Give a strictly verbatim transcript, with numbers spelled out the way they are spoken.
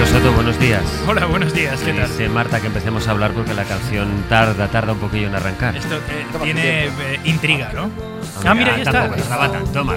Soto, buenos días. Hola, buenos días, ¿qué tal? Dice Marta que empecemos a hablar porque la canción tarda, tarda un poquillo en arrancar. Esto eh, tiene eh, intriga, ¿no? Hombre, Ah, mira, ahí está. tampoco, Rabata, toma,